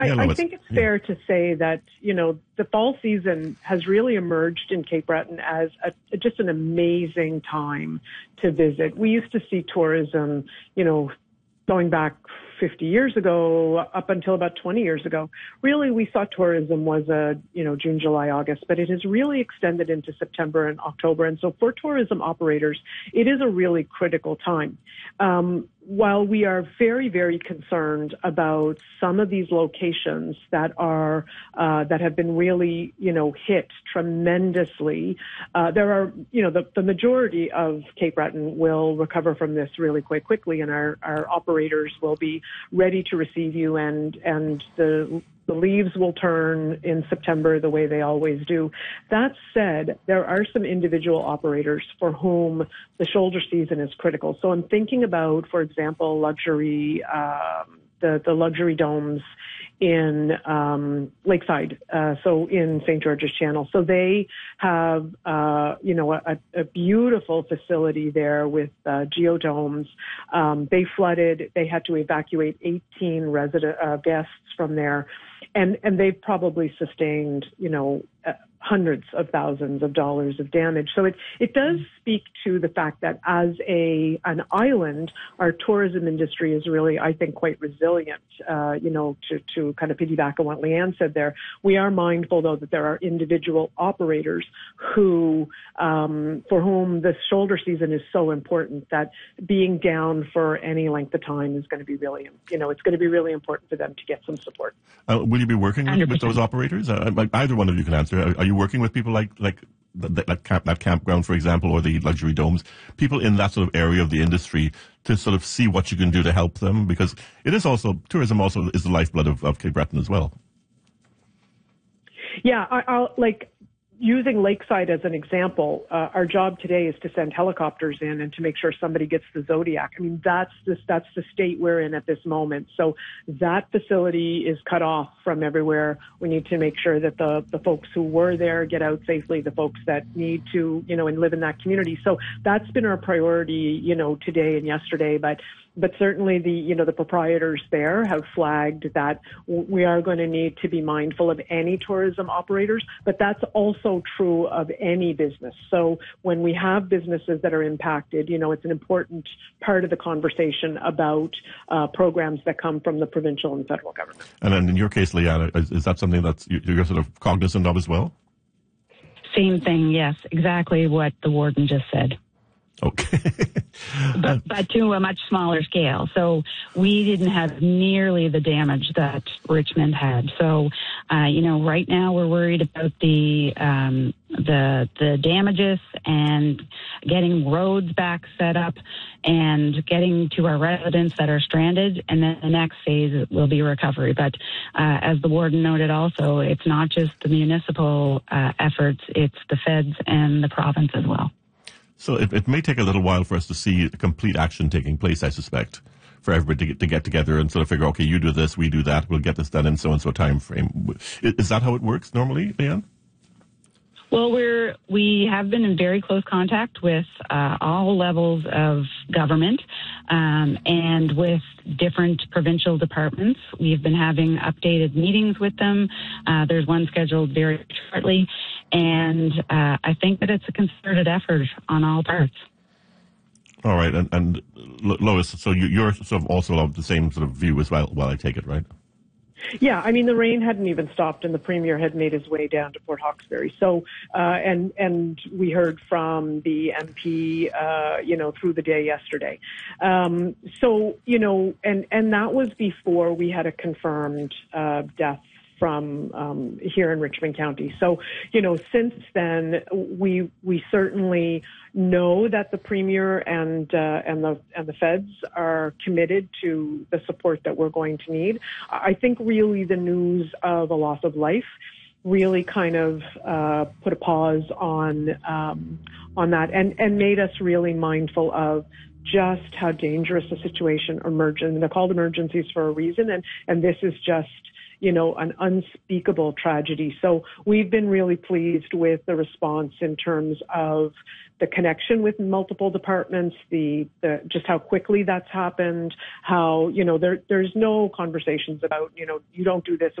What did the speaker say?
I think it's fair to say that, the fall season has really emerged in Cape Breton as just an amazing time to visit. We used to see tourism, going back 50 years ago, up until about 20 years ago. Really, we saw tourism was June, July, August, but it has really extended into September and October. And so for tourism operators, it is a really critical time. While we are very, very concerned about some of these locations that are that have been really, hit tremendously, there are, the majority of Cape Breton will recover from this really quite quickly, and our operators will be ready to receive you, and the leaves will turn in September the way they always do. That said, there are some individual operators for whom the shoulder season is critical. So I'm thinking about, for example, luxury, the luxury domes in Lakeside, so in St. George's Channel. So they have, a beautiful facility there with geodomes. They flooded. They had to evacuate 18 guests from there. And they've probably sustained, hundreds of thousands of dollars of damage. So it does speak to the fact that as an island, our tourism industry is really, I think, quite resilient, to kind of piggyback on what Leanne said there. We are mindful, though, that there are individual operators who, for whom the shoulder season is so important that being down for any length of time is going to be really, it's going to be really important for them to get some support. Will you be working with those operators? Either one of you can answer. Are you working with people like that campground, for example, or the luxury domes, people in that sort of area of the industry to sort of see what you can do to help them? Because it is also, tourism also is the lifeblood of Cape Breton as well. Yeah, I'll using Lakeside as an example, our job today is to send helicopters in and to make sure somebody gets the Zodiac. I mean, that's the state we're in at this moment. So that facility is cut off from everywhere. We need to make sure that the folks who were there get out safely, the folks that need to, and live in that community. So that's been our priority, today and yesterday. But certainly the proprietors there have flagged that we are going to need to be mindful of any tourism operators, but that's also true of any business. So when we have businesses that are impacted, it's an important part of the conversation about programs that come from the provincial and federal government. And then in your case, Leanne, is that something that you're sort of cognizant of as well? Same thing, yes. Exactly what the warden just said. Okay. but to a much smaller scale. So we didn't have nearly the damage that Richmond had. So, right now we're worried about the damages and getting roads back set up and getting to our residents that are stranded. And then the next phase will be recovery. But as the warden noted also, it's not just the municipal efforts, it's the feds and the province as well. So it may take a little while for us to see complete action taking place, I suspect, for everybody to get together and sort of figure, okay, you do this, we do that, we'll get this done in so-and-so time frame. Is that how it works normally, Leanne? Well, we have been in very close contact with all levels of government and with different provincial departments. We've been having updated meetings with them. There's one scheduled very shortly. And I think that it's a concerted effort on all parts. All right. And Lois, so you're sort of also of the same sort of view as well, I take it, right? Yeah, I mean, the rain hadn't even stopped, and the Premier had made his way down to Port Hawkesbury. So, and we heard from the MP, through the day yesterday. So, and that was before we had a confirmed death from here in Richmond County. So, since then, we certainly know that the Premier and the feds are committed to the support that we're going to need. I think really the news of a loss of life really kind of put a pause on that and made us really mindful of just how dangerous a situation emerges. And they're called emergencies for a reason, and this is just an unspeakable tragedy. So we've been really pleased with the response in terms of the connection with multiple departments, the just how quickly that's happened, how, there's no conversations about, you don't do this